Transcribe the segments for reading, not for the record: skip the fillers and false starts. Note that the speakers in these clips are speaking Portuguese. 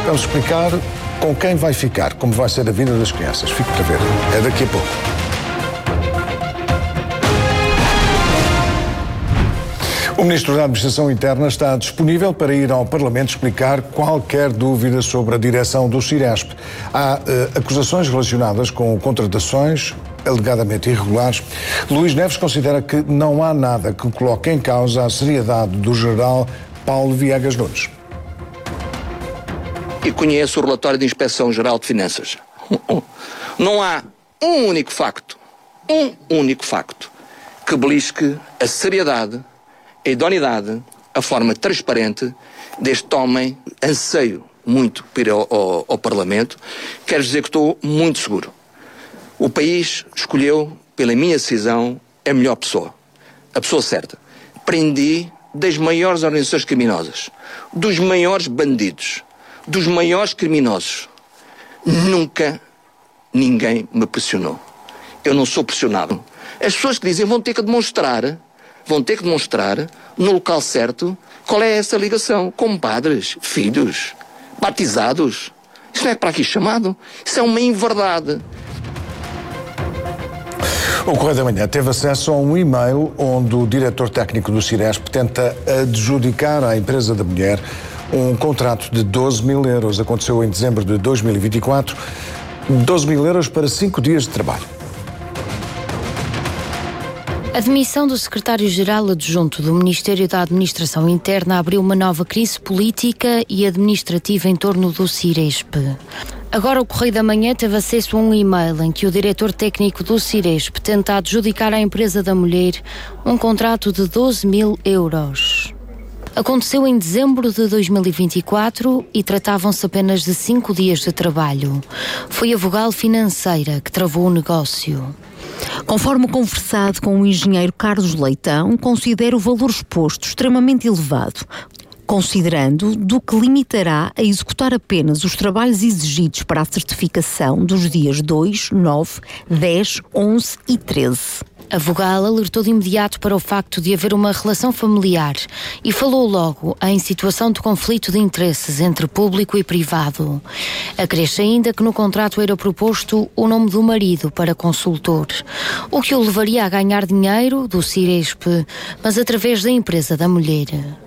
Vamos explicar com quem vai ficar, como vai ser a vida das crianças. Fique para ver. É daqui a pouco. O Ministro da Administração Interna está disponível para ir ao Parlamento explicar qualquer dúvida sobre a direção do Ciresp. Há acusações relacionadas com contratações alegadamente irregulares. Luís Neves considera que não há nada que coloque em causa a seriedade do general Paulo Viegas Nunes. E conheço o relatório da Inspeção-Geral de Finanças. Não há um único facto que belisque a seriedade, a idoneidade, a forma transparente deste homem. Anseio muito para ir ao Parlamento. Quero dizer que estou muito seguro. O país escolheu, pela minha decisão, a melhor pessoa. A pessoa certa. Prendi das maiores organizações criminosas, dos maiores bandidos, dos maiores criminosos. Nunca ninguém me pressionou. Eu não sou pressionado. As pessoas que dizem vão ter que demonstrar no local certo qual é essa ligação. Com padres, filhos, batizados. Isso não é para aqui chamado. Isso é uma inverdade. O Correio da Manhã teve acesso a um e-mail onde o diretor técnico do Ciresp tenta adjudicar à empresa da mulher um contrato de 12 mil euros. Aconteceu em dezembro de 2024. 12 mil euros para 5 dias de trabalho. A demissão do secretário-geral adjunto do Ministério da Administração Interna abriu uma nova crise política e administrativa em torno do Ciresp. Agora o Correio da Manhã teve acesso a um e-mail em que o diretor técnico do Ciresp tenta adjudicar à empresa da mulher um contrato de 12 mil euros. Aconteceu em dezembro de 2024 e tratavam-se apenas de 5 dias de trabalho. Foi a vogal financeira que travou o negócio. Conforme conversado com o engenheiro Carlos Leitão, considera o valor exposto extremamente elevado, considerando do que limitará a executar apenas os trabalhos exigidos para a certificação dos dias 2, 9, 10, 11 e 13. A vogal alertou de imediato para o facto de haver uma relação familiar e falou logo em situação de conflito de interesses entre público e privado. Acresce ainda que no contrato era proposto o nome do marido para consultor, o que o levaria a ganhar dinheiro do Ciresp, mas através da empresa da mulher.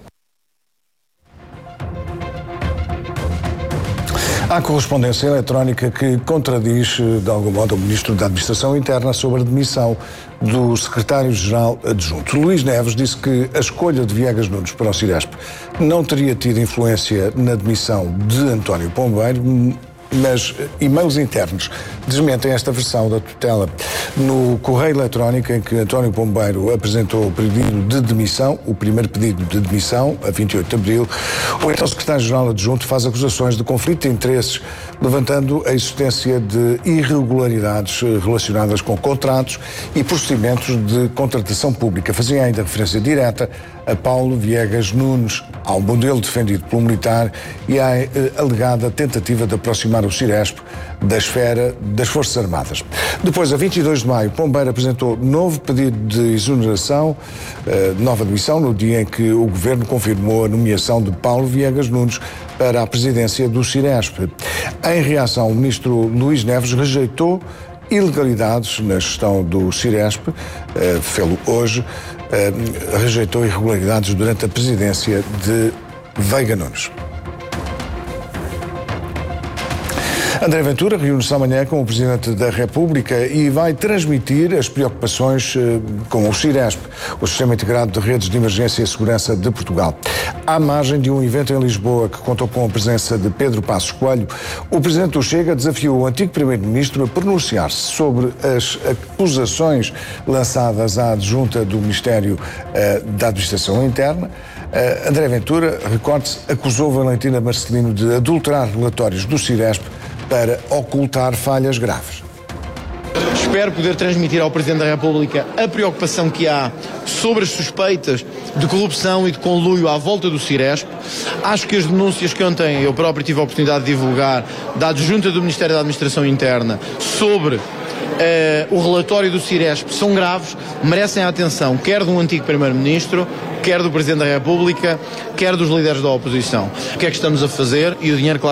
Há correspondência eletrónica que contradiz, de algum modo, o Ministro da Administração Interna sobre a demissão do Secretário-Geral Adjunto. Luís Neves disse que a escolha de Viegas Nunes para o Ciresp não teria tido influência na demissão de António Pombeiro, mas e-mails internos desmentem esta versão da tutela. No correio eletrónico em que António Pombeiro apresentou o pedido de demissão, o primeiro pedido de demissão, a 28 de abril, o então secretário-geral adjunto faz acusações de conflito de interesses, levantando a existência de irregularidades relacionadas com contratos e procedimentos de contratação pública. Fazia ainda referência direta a Paulo Viegas Nunes, ao modelo defendido pelo militar e à alegada tentativa de aproximar o Ciresp da esfera das Forças Armadas. Depois, a 22 de maio, Pombeiro apresentou novo pedido de exoneração, nova demissão, no dia em que o Governo confirmou a nomeação de Paulo Viegas Nunes para a presidência do Ciresp. Em reação, o ministro Luís Neves rejeitou ilegalidades na gestão do Ciresp, fê-lo hoje, rejeitou irregularidades durante a presidência de Veiga Nunes. André Ventura reúne-se amanhã com o Presidente da República e vai transmitir as preocupações com o Ciresp, o Sistema Integrado de Redes de Emergência e Segurança de Portugal. À margem de um evento em Lisboa que contou com a presença de Pedro Passos Coelho, o Presidente do Chega desafiou o antigo Primeiro-Ministro a pronunciar-se sobre as acusações lançadas à adjunta do Ministério da Administração Interna. André Ventura, recorde-se, acusou Valentina Marcelino de adulterar relatórios do Ciresp para ocultar falhas graves. Espero poder transmitir ao Presidente da República a preocupação que há sobre as suspeitas de corrupção e de conluio à volta do Ciresp. Acho que as denúncias que ontem eu próprio tive a oportunidade de divulgar da adjunta do Ministério da Administração Interna sobre o relatório do Ciresp são graves, merecem a atenção quer de um antigo Primeiro-Ministro, quer do Presidente da República, quer dos líderes da oposição. O que é que estamos a fazer? E o dinheiro, claro,